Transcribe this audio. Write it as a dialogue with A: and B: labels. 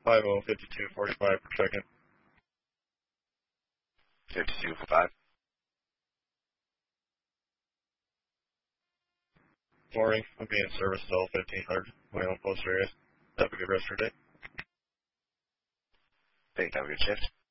A: 505245 per second.
B: 5245.
A: Morning. I'll be in service till 1500. My own post area. Have a good rest of your day.
B: Thanks. Have a good shift.